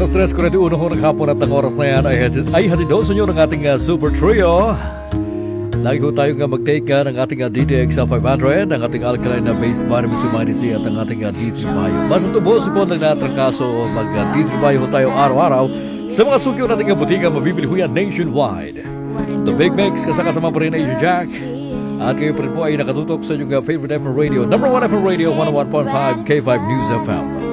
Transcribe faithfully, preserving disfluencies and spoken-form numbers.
alas tres forty one ho ng hapon at ang oras na yan ay, ay hatid daw sa inyo ng ating uh, Super Trio. Lagi ko tayo nga mag-take uh, ng ating uh, D T X five hundred, ang ating alkaline na based vitamin C at ang ating uh, D three Bio. Basta tubo, sipon lang natin kaso mag-D three Bio ho tayo araw-araw sa mga sukyo nating uh, butika, mabibili ho yan nationwide. The Big Mix, kasakasama po rin Asian Jack. At kayo pa rin po ay nakatutok sa inyong uh, favorite F M radio, number one F M radio, one oh one point five K five News F M.